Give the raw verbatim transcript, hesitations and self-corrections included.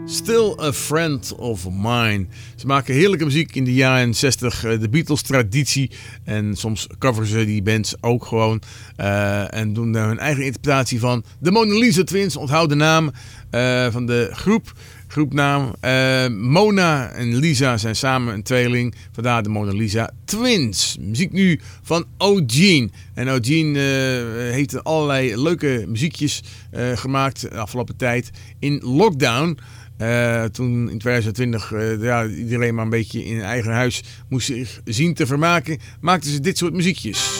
Still a Friend of Mine. Ze maken heerlijke muziek in de jaren zestig, de Beatles traditie. En soms coveren ze die bands ook gewoon. Uh, en doen daar hun eigen interpretatie van. De Mona Lisa Twins, onthoud de naam uh, van de groep. Groepnaam. Uh, Mona en Lisa zijn samen een tweeling. Vandaar de Mona Lisa Twins. Muziek nu van Eugene. En Eugene uh, heeft allerlei leuke muziekjes uh, gemaakt de afgelopen tijd. In lockdown. Uh, toen in twintig twintig uh, ja, iedereen maar een beetje in eigen huis moest zich zien te vermaken, maakten ze dit soort muziekjes.